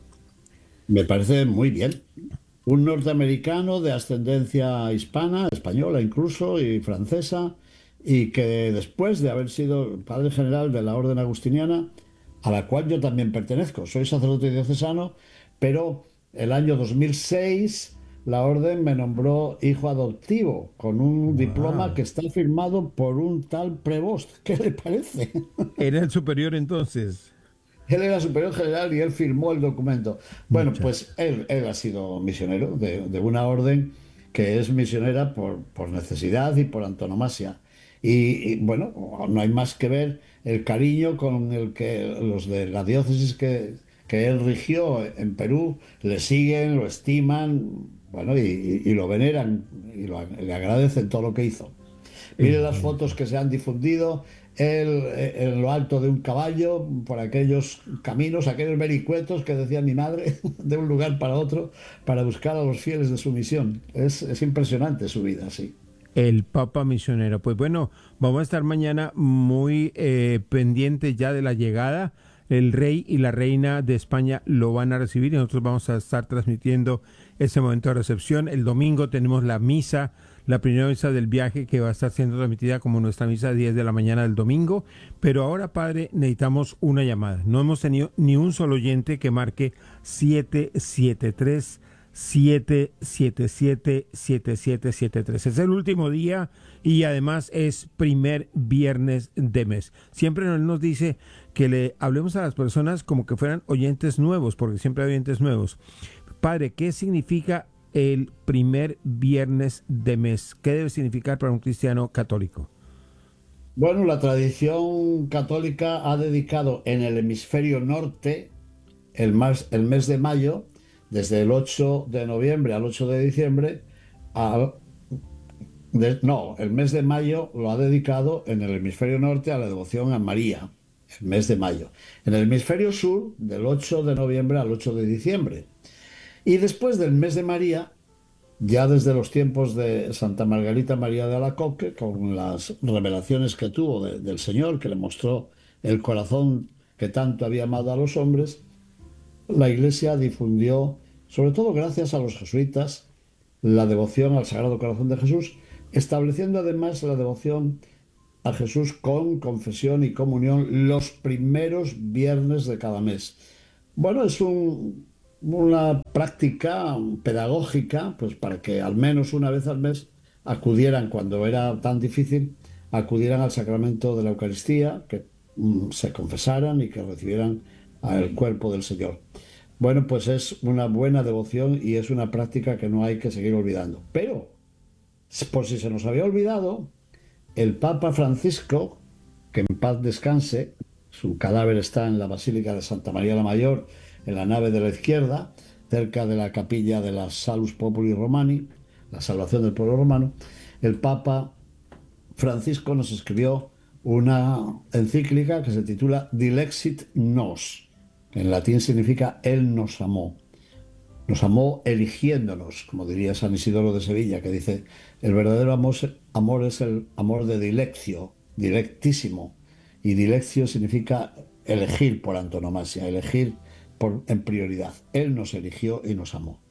Me parece muy bien. Un norteamericano de ascendencia hispana, española incluso, y francesa, y que después de haber sido padre general de la Orden Agustiniana, a la cual yo también pertenezco, soy sacerdote diocesano, pero el año dos mil seis la Orden me nombró hijo adoptivo, con un Wow. diploma que está firmado por un tal Prevost. ¿Qué le parece? Era el superior entonces. Él era superior general y él firmó el documento. Bueno, Mucha. pues él, él ha sido misionero de, de una orden que es misionera por, por necesidad y por antonomasia. Y, y, bueno, no hay más que ver el cariño con el que los de la diócesis que, que él rigió en Perú le siguen, lo estiman, bueno, y, y, y lo veneran y lo, le agradecen todo lo que hizo. Mire las fotos que se han difundido, él en lo alto de un caballo, por aquellos caminos, aquellos vericuetos que decía mi madre, de un lugar para otro, para buscar a los fieles de su misión. Es, es impresionante su vida, sí. El Papa misionero. Pues bueno, vamos a estar mañana muy eh, pendientes ya de la llegada. El rey y la reina de España lo van a recibir y nosotros vamos a estar transmitiendo ese momento de recepción. El domingo tenemos la misa, la primera misa del viaje, que va a estar siendo transmitida como nuestra misa a diez de la mañana del domingo. Pero ahora, Padre, necesitamos una llamada. No hemos tenido ni un solo oyente que marque siete siete tres, siete siete siete, siete siete siete tres. Es el último día y además es primer viernes de mes. Siempre nos dice que le hablemos a las personas como que fueran oyentes nuevos, porque siempre hay oyentes nuevos. Padre, ¿qué significa el primer viernes de mes? ¿Qué debe significar para un cristiano católico? Bueno, la tradición católica ha dedicado en el hemisferio norte el, más, el mes de mayo, desde el ocho de noviembre al ocho de diciembre, a, de, no, el mes de mayo lo ha dedicado en el hemisferio norte a la devoción a María, el mes de mayo. En el hemisferio sur, del ocho de noviembre al ocho de diciembre. Y después del mes de María, ya desde los tiempos de Santa Margarita María de Alacoque, con las revelaciones que tuvo de, del Señor, que le mostró el corazón que tanto había amado a los hombres, la Iglesia difundió, sobre todo gracias a los jesuitas, la devoción al Sagrado Corazón de Jesús, estableciendo además la devoción a Jesús con confesión y comunión los primeros viernes de cada mes. Bueno, es un, una práctica pedagógica, pues para que al menos una vez al mes acudieran, cuando era tan difícil, acudieran al sacramento de la Eucaristía, que mm, se confesaran y que recibieran el cuerpo del Señor. Bueno, pues es una buena devoción y es una práctica que no hay que seguir olvidando. Pero, por si se nos había olvidado, el Papa Francisco, que en paz descanse, su cadáver está en la Basílica de Santa María la Mayor, en la nave de la izquierda, cerca de la capilla de la Salus Populi Romani, la salvación del pueblo romano. El Papa Francisco nos escribió una encíclica que se titula Dilexit Nos, que en latín significa Él nos amó. Nos amó eligiéndonos, como diría San Isidoro de Sevilla, que dice, el verdadero amor, amor es el amor de dilectio, directísimo. Y dilectio significa elegir por antonomasia, elegir por, en prioridad. Él nos eligió y nos amó.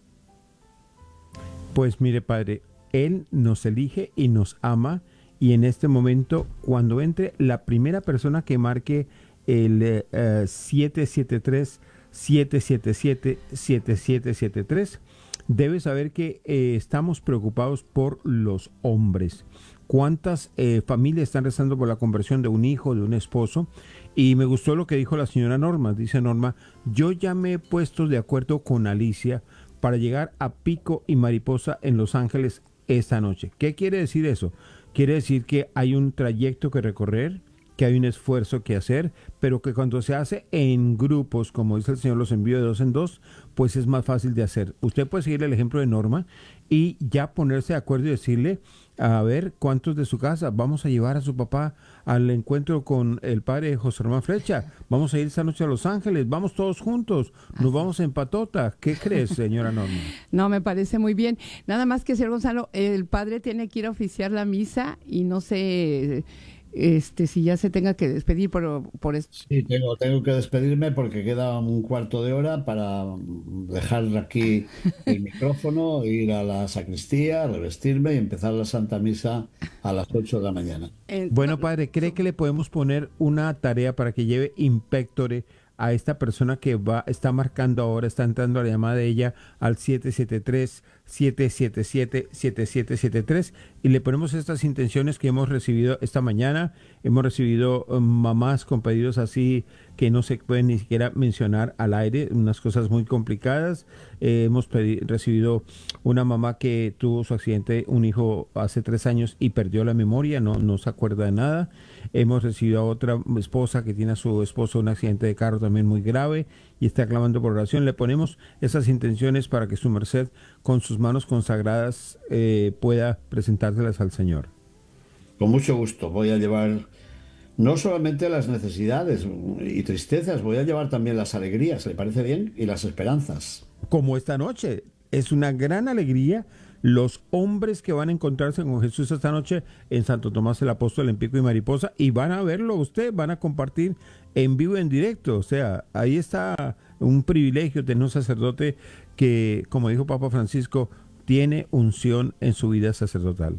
Pues mire, Padre, Él nos elige y nos ama, y en este momento, cuando entre la primera persona que marque el eh, siete siete tres, siete siete siete, siete siete siete tres, debe saber que eh, estamos preocupados por los hombres. ¿Cuántas eh, familias están rezando por la conversión de un hijo, de un esposo? Y me gustó lo que dijo la señora Norma. Dice Norma, yo ya me he puesto de acuerdo con Alicia para llegar a Pico y Mariposa en Los Ángeles esta noche. ¿Qué quiere decir eso? Quiere decir que hay un trayecto que recorrer, que hay un esfuerzo que hacer, pero que cuando se hace en grupos, como dice el Señor, los envío de dos en dos, pues es más fácil de hacer. Usted puede seguir el ejemplo de Norma y ya ponerse de acuerdo y decirle, a ver, ¿cuántos de su casa vamos a llevar a su papá al encuentro con el padre José Román Flecha? Vamos a ir esta noche a Los Ángeles, vamos todos juntos, nos vamos en patota. ¿Qué crees, señora Norma? No, me parece muy bien. Nada más que, señor Gonzalo, el padre tiene que ir a oficiar la misa y no sé... Este, si ya se tenga que despedir por, por esto. Sí, tengo, tengo que despedirme porque queda un cuarto de hora para dejar aquí el micrófono, ir a la sacristía, revestirme y empezar la Santa Misa a las ocho de la mañana. Bueno, padre, ¿cree que le podemos poner una tarea para que lleve impectore a esta persona que va, está marcando ahora, está entrando a la llamada de ella al siete siete tres, siete siete siete, siete siete siete tres y le ponemos estas intenciones que hemos recibido esta mañana? Hemos recibido um, mamás con pedidos así que no se pueden ni siquiera mencionar al aire, unas cosas muy complicadas. Eh, hemos recibido una mamá que tuvo su accidente, un hijo hace tres años y perdió la memoria, no, no se acuerda de nada. Hemos recibido a otra esposa que tiene a su esposo un accidente de carro también muy grave y está clamando por oración. Le ponemos esas intenciones para que su merced con sus manos consagradas eh, pueda presentárselas al Señor. Con mucho gusto. Voy a llevar no solamente las necesidades y tristezas, voy a llevar también las alegrías, ¿le parece bien? Y las esperanzas. Como esta noche. Es una gran alegría los hombres que van a encontrarse con Jesús esta noche en Santo Tomás el Apóstol, en Pico y Mariposa, y van a verlo usted, van a compartir en vivo, en directo. O sea, ahí está un privilegio tener un sacerdote que, como dijo Papa Francisco, tiene unción en su vida sacerdotal.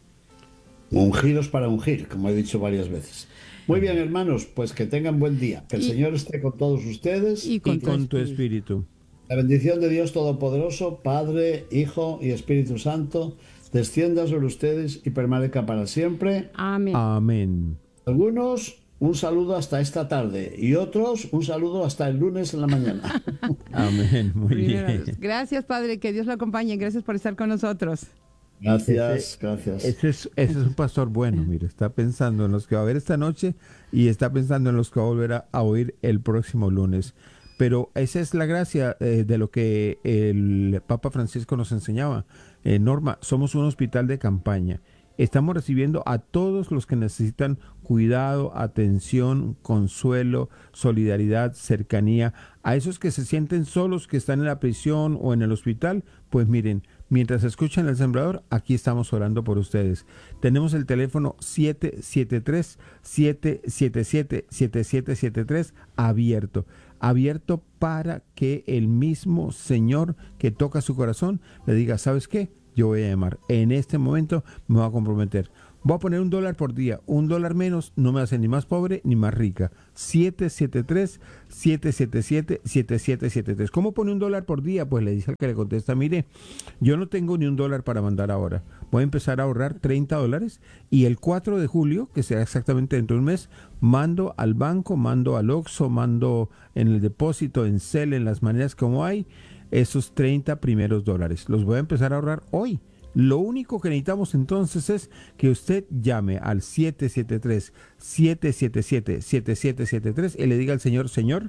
Ungidos para ungir, como he dicho varias veces. Muy bien, hermanos, pues que tengan buen día. Que el y, Señor esté con todos ustedes. Y con, y con tu espíritu. La bendición de Dios Todopoderoso, Padre, Hijo y Espíritu Santo, descienda sobre ustedes y permanezca para siempre. Amén. Amén. Algunos, un saludo hasta esta tarde y otros, un saludo hasta el lunes en la mañana. Amén. Muy bien. Gracias, Padre, que Dios lo acompañe. Gracias por estar con nosotros. Gracias, ese, gracias. Ese es, ese es un pastor bueno, mire, está pensando en los que va a ver esta noche y está pensando en los que va a volver a, a oír el próximo lunes. Pero esa es la gracia eh, de lo que el Papa Francisco nos enseñaba. Eh, Norma, somos un hospital de campaña. Estamos recibiendo a todos los que necesitan cuidado, atención, consuelo, solidaridad, cercanía. A esos que se sienten solos, que están en la prisión o en el hospital, pues miren, mientras escuchan el sembrador, aquí estamos orando por ustedes. Tenemos el teléfono siete siete tres, siete siete siete, siete siete siete tres abierto. Abierto para que el mismo Señor que toca su corazón le diga, ¿sabes qué? yo voy a llamar. En este momento me voy a comprometer. Voy a poner un dólar por día. Un dólar menos no me hace ni más pobre ni más rica. siete siete tres, siete siete siete, siete siete siete tres. ¿Cómo pone un dólar por día? Pues le dice al que le contesta, mire, yo no tengo ni un dólar para mandar ahora. Voy a empezar a ahorrar treinta dólares y el cuatro de julio, que será exactamente dentro de un mes, mando al banco, mando al Oxxo, mando en el depósito, en Cel, en las maneras como hay, esos treinta primeros dólares. Los voy a empezar a ahorrar hoy. Lo único que necesitamos entonces es que usted llame al siete siete tres, siete siete siete, siete siete siete tres y le diga al Señor, Señor,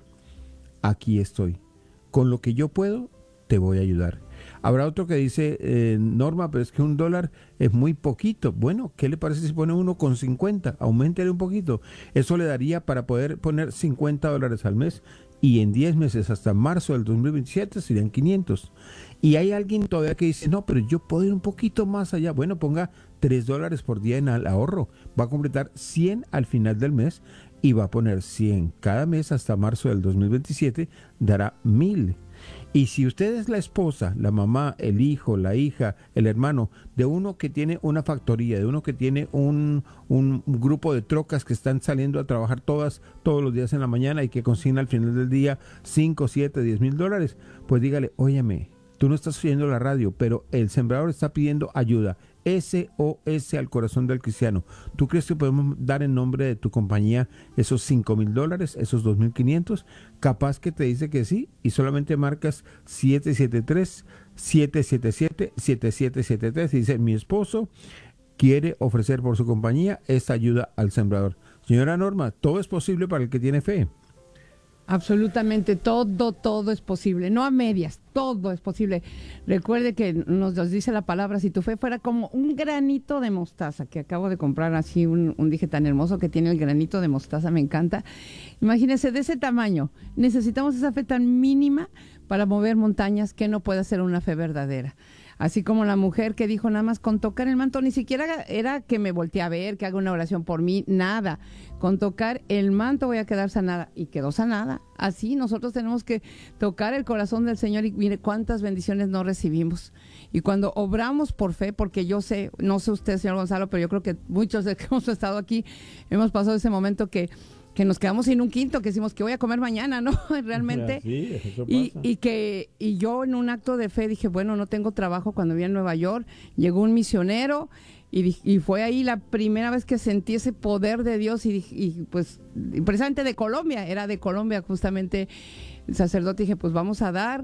aquí estoy. Con lo que yo puedo, te voy a ayudar. Habrá otro que dice, eh, Norma, pero es que un dólar es muy poquito. Bueno, ¿qué le parece si pone uno con cincuenta? Auméntele un poquito. Eso le daría para poder poner cincuenta dólares al mes. Y en diez meses, hasta marzo del dos mil veintisiete, serían quinientos. Y hay alguien todavía que dice, no, pero yo puedo ir un poquito más allá. Bueno, ponga tres dólares por día en el ahorro. Va a completar cien al final del mes y va a poner cien cada mes hasta marzo del dos mil veintisiete, dará mil. Y si usted es la esposa, la mamá, el hijo, la hija, el hermano de uno que tiene una factoría, de uno que tiene un, un grupo de trocas que están saliendo a trabajar todas, todos los días en la mañana y que consigna al final del día cinco, siete, diez mil dólares, pues dígale, óyeme, tú no estás oyendo la radio, pero el sembrador está pidiendo ayuda. S O S al corazón del cristiano. ¿Tú crees que podemos dar en nombre de tu compañía esos cinco mil dólares, esos dos mil quinientos? Capaz que te dice que sí y solamente marcas siete siete tres, siete siete siete, siete siete siete tres y dice, mi esposo quiere ofrecer por su compañía esta ayuda al sembrador. Señora Norma, todo es posible para el que tiene fe. Absolutamente todo, todo es posible, no a medias, todo es posible. Recuerde que nos, nos dice la palabra, si tu fe fuera como un granito de mostaza, que acabo de comprar así un, un dije tan hermoso que tiene el granito de mostaza, me encanta. Imagínense, de ese tamaño, necesitamos esa fe tan mínima para mover montañas que no puede ser una fe verdadera. Así como la mujer que dijo nada más con tocar el manto, ni siquiera era que me voltee a ver, que haga una oración por mí, nada. Con tocar el manto voy a quedar sanada y quedó sanada. Así nosotros tenemos que tocar el corazón del Señor y mire cuántas bendiciones no recibimos. Y cuando obramos por fe, porque yo sé, no sé usted, señor Gonzalo, pero yo creo que muchos de que hemos estado aquí hemos pasado ese momento que que nos quedamos sin un quinto, que decimos que voy a comer mañana, ¿no? Realmente. Sí, eso pasa. Y, y que y yo en un acto de fe dije, bueno, no tengo trabajo. Cuando vi en Nueva York, llegó un misionero y, y fue ahí la primera vez que sentí ese poder de Dios y, y pues precisamente de Colombia, era de Colombia justamente el sacerdote, dije, pues vamos a dar.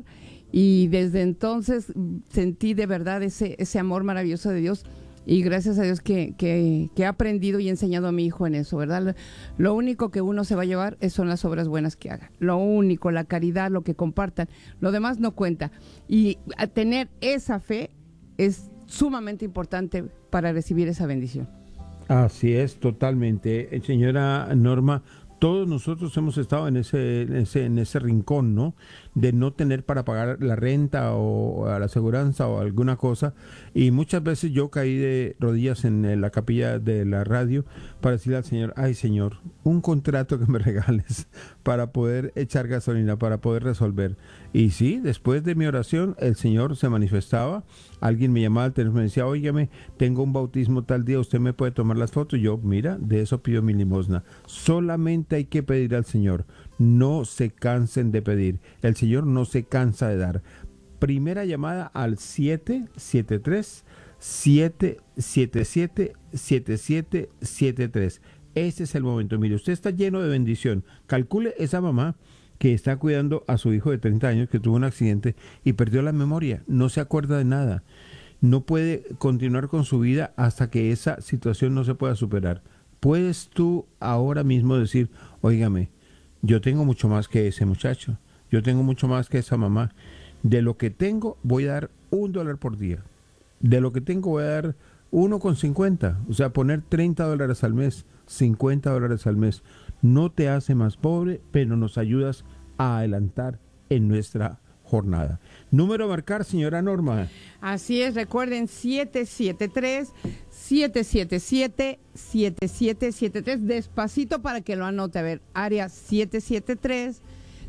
Y desde entonces sentí de verdad ese, ese amor maravilloso de Dios. Y gracias a Dios que, que, que he aprendido y he enseñado a mi hijo en eso, ¿verdad? Lo, lo único que uno se va a llevar es, son las obras buenas que hagan. Lo único, la caridad, lo que compartan. Lo demás no cuenta. Y a tener esa fe es sumamente importante para recibir esa bendición. Así es, totalmente. Eh, señora Norma, todos nosotros hemos estado en ese, en ese, en ese rincón, ¿no? De no tener para pagar la renta o, o la aseguranza o alguna cosa. Y muchas veces yo caí de rodillas en la capilla de la radio para decirle al Señor, ay Señor, un contrato que me regales para poder echar gasolina, para poder resolver. Y sí, después de mi oración, el Señor se manifestaba. Alguien me llamaba al teléfono y me decía, óigame, tengo un bautismo tal día, ¿usted me puede tomar las fotos? Y yo, mira, de eso pido mi limosna. Solamente hay que pedir al Señor. No se cansen de pedir. El Señor no se cansa de dar. Primera llamada al siete siete tres, siete siete siete, siete siete siete tres. Ese es el momento. Mire, usted está lleno de bendición. Calcule esa mamá que está cuidando a su hijo de treinta años que tuvo un accidente y perdió la memoria. No se acuerda de nada. No puede continuar con su vida hasta que esa situación no se pueda superar. ¿Puedes tú ahora mismo decir, óigame, yo tengo mucho más que ese muchacho, yo tengo mucho más que esa mamá, de lo que tengo voy a dar un dólar por día, de lo que tengo voy a dar uno con cincuenta, o sea, poner treinta dólares al mes, cincuenta dólares al mes, no te hace más pobre, pero nos ayudas a adelantar en nuestra jornada. Número a marcar, señora Norma. Así es, recuerden siete siete tres, siete siete siete, siete siete siete tres, despacito para que lo anote. A ver, área siete siete tres,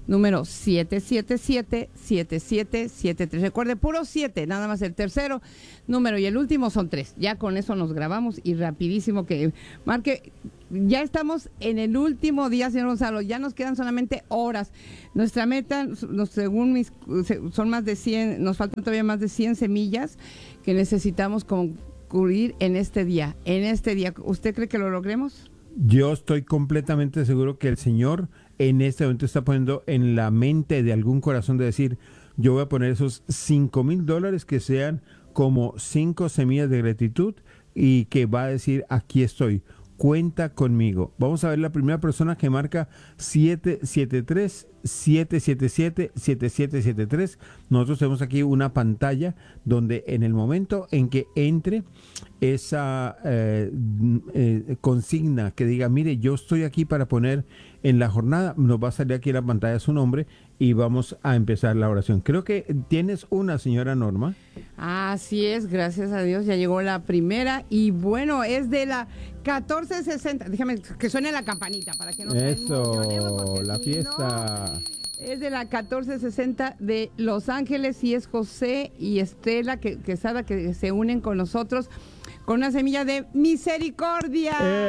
número siete siete siete, siete siete siete tres. Recuerde, puro siete, nada más el tercero número y el último son tres. Ya con eso nos grabamos y rapidísimo que marque. Ya estamos en el último día, señor Gonzalo, ya nos quedan solamente horas. Nuestra meta, nos, según mis, son más de cien, nos faltan todavía más de cien semillas que necesitamos concluir en este día. En este día, ¿usted cree que lo logremos? Yo estoy completamente seguro que el Señor en este momento está poniendo en la mente de algún corazón de decir, yo voy a poner esos cinco mil dólares que sean como cinco semillas de gratitud y que va a decir, aquí estoy. Cuenta conmigo. Vamos a ver la primera persona que marca siete siete tres, siete siete siete, siete siete siete tres. Nosotros tenemos aquí una pantalla donde en el momento en que entre esa eh, eh, consigna que diga, mire, yo estoy aquí para poner en la jornada, nos va a salir aquí en la pantalla su nombre y vamos a empezar la oración. Creo que tienes una, señora Norma. Así es, gracias a Dios, ya llegó la primera y bueno, es de la catorce sesenta. Déjame que suene la campanita para que nos Eso, la si fiesta. No, es de la catorce sesenta de Los Ángeles y es José y Estela que, que sabe que se unen con nosotros con una semilla de misericordia.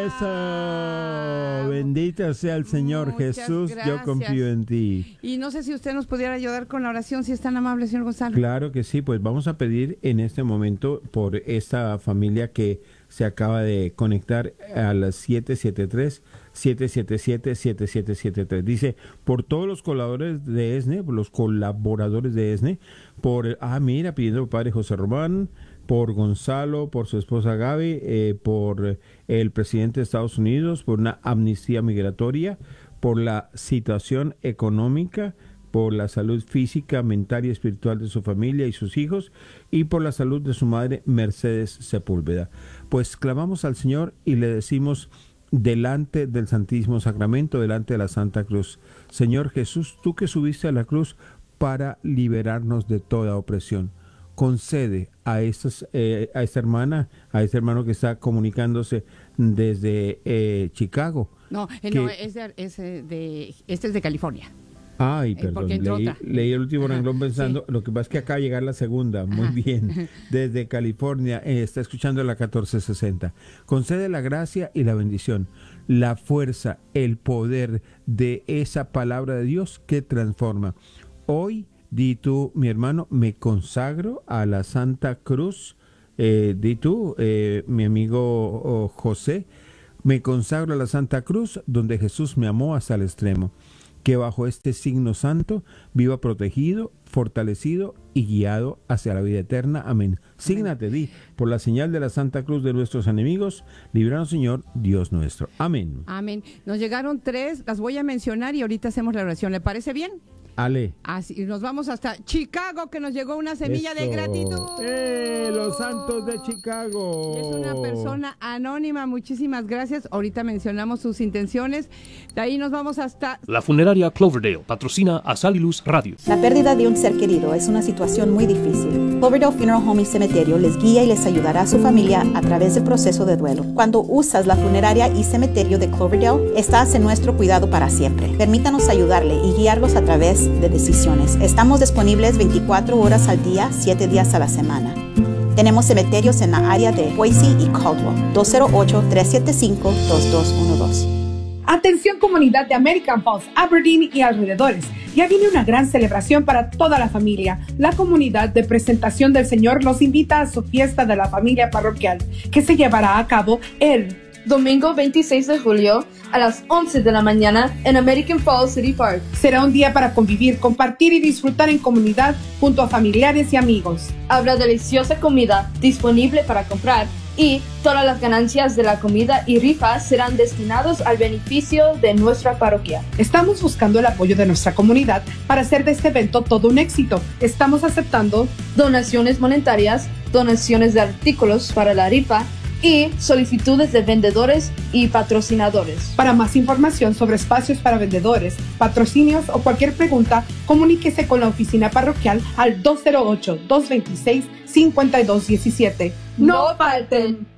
Eso, bendito sea el Señor. Muchas Jesús, gracias. Yo confío en ti. Y no sé si usted nos pudiera ayudar con la oración, si es tan amable, señor Gonzalo. Claro que sí, pues vamos a pedir en este momento por esta familia que se acaba de conectar a las siete siete tres, siete siete siete, siete siete siete tres. Dice, por todos los colaboradores de ESNE, por los colaboradores de ESNE, por, ah, mira, pidiendo al Padre José Román, por Gonzalo, por su esposa Gaby, eh, por el presidente de Estados Unidos, por una amnistía migratoria, por la situación económica, por la salud física, mental y espiritual de su familia y sus hijos, y por la salud de su madre Mercedes Sepúlveda. Pues clamamos al Señor y le decimos delante del Santísimo Sacramento, delante de la Santa Cruz, Señor Jesús, tú que subiste a la cruz para liberarnos de toda opresión, concede a, estas, eh, a esta hermana, a este hermano que está comunicándose desde eh, Chicago. No, eh, que, no es de, es de, este es de California. Ay, perdón, eh, leí, leí el último Ajá, renglón pensando, sí. Lo que pasa es que acaba de llegar la segunda, muy Ajá. bien, desde California, eh, está escuchando la catorce sesenta. Concede la gracia y la bendición, la fuerza, el poder de esa palabra de Dios que transforma. Hoy, di tú, mi hermano, me consagro a la Santa Cruz, eh, di tú, eh, mi amigo oh, José, me consagro a la Santa Cruz, donde Jesús me amó hasta el extremo. Que bajo este signo santo viva protegido, fortalecido y guiado hacia la vida eterna. Amén. Sígnate, di, por la señal de la Santa Cruz de nuestros enemigos, líbranos, Señor, Dios nuestro. Amén. Amén. Nos llegaron tres, las voy a mencionar y ahorita hacemos la oración. ¿Le parece bien? Ale. Así, nos vamos hasta Chicago, que nos llegó una semilla Eso. de gratitud. ¡Eh, los santos de Chicago! Es una persona anónima, muchísimas gracias. Ahorita mencionamos sus intenciones. De ahí nos vamos hasta... La funeraria Cloverdale patrocina a Sal y Luz Radio. La pérdida de un ser querido es una situación muy difícil. Cloverdale Funeral Home y Cementerio les guía y les ayudará a su familia a través del proceso de duelo. Cuando usas la funeraria y cementerio de Cloverdale, estás en nuestro cuidado para siempre. Permítanos ayudarle y guiarlos a través de decisiones. Estamos disponibles veinticuatro horas al día, siete días a la semana. Tenemos cementerios en la área de Boise y Caldwell. dos cero ocho, tres siete cinco, dos dos uno dos. Atención comunidad de American Falls, Aberdeen y alrededores. Ya viene una gran celebración para toda la familia. La comunidad de Presentación del Señor los invita a su fiesta de la familia parroquial, que se llevará a cabo el domingo veintiséis de julio a las once de la mañana en American Falls City Park. Será un día para convivir, compartir y disfrutar en comunidad junto a familiares y amigos. Habrá deliciosa comida disponible para comprar y todas las ganancias de la comida y rifas serán destinados al beneficio de nuestra parroquia. Estamos buscando el apoyo de nuestra comunidad para hacer de este evento todo un éxito. Estamos aceptando donaciones monetarias, donaciones de artículos para la rifa y solicitudes de vendedores y patrocinadores. Para más información sobre espacios para vendedores, patrocinios o cualquier pregunta, comuníquese con la oficina parroquial al dos cero ocho, dos dos seis, cinco dos uno siete. ¡No falten!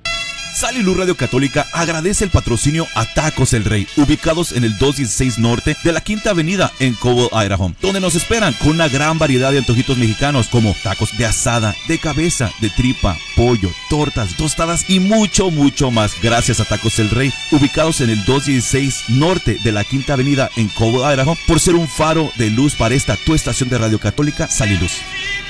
Sal y Luz Radio Católica agradece el patrocinio a Tacos El Rey, ubicados en el doscientos dieciséis Norte de la Quinta Avenida en Cobble, Idaho, donde nos esperan con una gran variedad de antojitos mexicanos como tacos de asada, de cabeza, de tripa, pollo, tortas, tostadas y mucho, mucho más. Gracias a Tacos El Rey, ubicados en el doscientos dieciséis Norte de la Quinta Avenida en Cobble, Idaho, por ser un faro de luz para esta tu estación de Radio Católica, Sal y Luz.